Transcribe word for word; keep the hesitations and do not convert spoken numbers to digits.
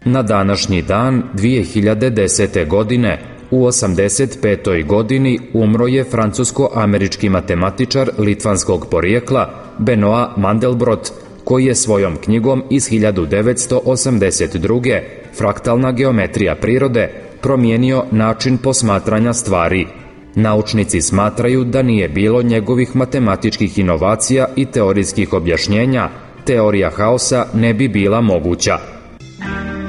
Na današnji dan dvije hiljade desete. godine, u osamdeset petoj. godini, umro je francusko-američki matematičar litvanskog porijekla Benoit Mandelbrot, koji je svojom knjigom iz hiljadu devetsto osamdeset druge. Fraktalna geometrija prirode promijenio način posmatranja stvari. Naučnici smatraju da nije bilo njegovih matematičkih inovacija i teorijskih objašnjenja, teorija haosa ne bi bila moguća.